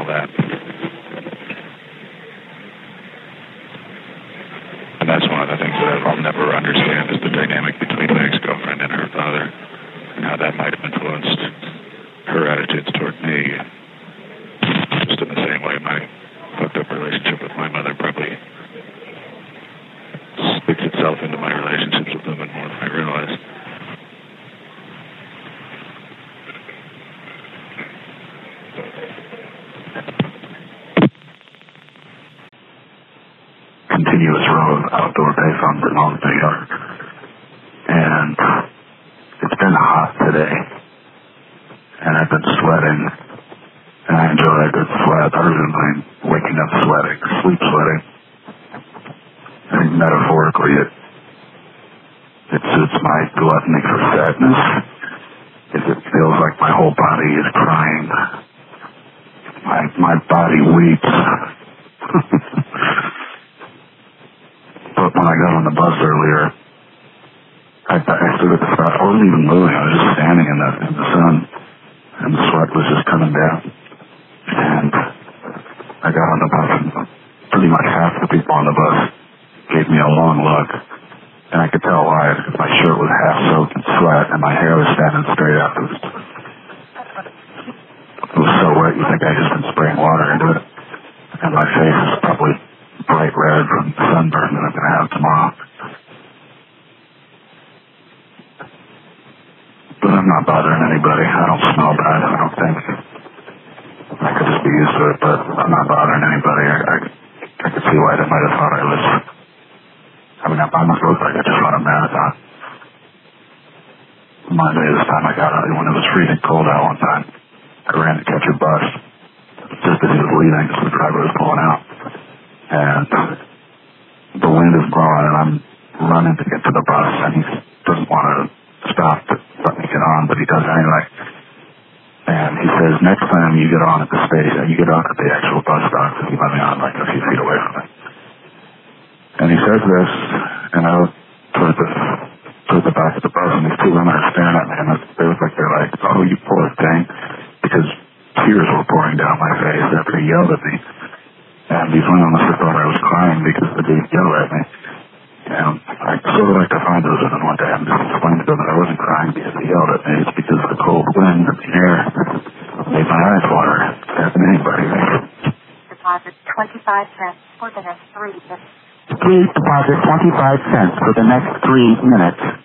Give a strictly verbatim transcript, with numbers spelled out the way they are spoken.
that. And that's one of the things that I'll never understand is the dynamic between my ex-girlfriend and her father, and how that might have influenced her attitudes toward me. Just in the same way my fucked up relationship with my mother probably sticks itself into my relationships with women more than I realize. Continuous row of outdoor payphones in all New York. And it's been hot today. And I've been sweating. And I enjoy a good sweat. Other than like waking up sweating, sleep sweating. I think metaphorically it it suits my gluttony for sadness. If it feels like my whole body is crying. My my body weeps. But when I got on the bus earlier, I, I stood at the front. I wasn't even moving. I was just standing in the, in the sun, and the sweat was just coming down. And I got on the bus, and pretty much half the people on the bus gave me a long look. And I could tell why, because my shirt was half soaked in sweat, and my hair was standing straight up. It was, it was so wet, you think I just been spraying water into it. And my face is probably bright red from the sunburn that I'm going to have tomorrow. But I'm not bothering anybody. I don't smell bad, I don't think. I could just be used to it, but I'm not bothering anybody. I, I, I could see why they might have thought I was... I mean, I almost looked like I just run a marathon. Monday, this time I got out, when it was freezing cold out one time, I ran to catch a bus. Just as he was leaving, because the driver was pulling out. And the wind is blowing, and I'm running to get to the bus, and he doesn't want to stop to let me get on, but he does anyway. And he says, next time you get on at the station, you get on at the actual bus stop, and he let me on like a few feet away from it. And he says this, and I look towards the, towards the back of the bus, and these two women are staring at me, and they look like they're like, oh, you poor thing, because tears were pouring down my face after he yelled at me. And these women must have thought I was crying because the dude yelled at me. And I sort of like to find those women one day and just explain to them that I wasn't crying because he yelled at me. It's because the cold wind and the air made my eyes water. Hasn't anybody made. Deposit twenty-five cents for the next three minutes. Please deposit twenty-five cents for the next three minutes.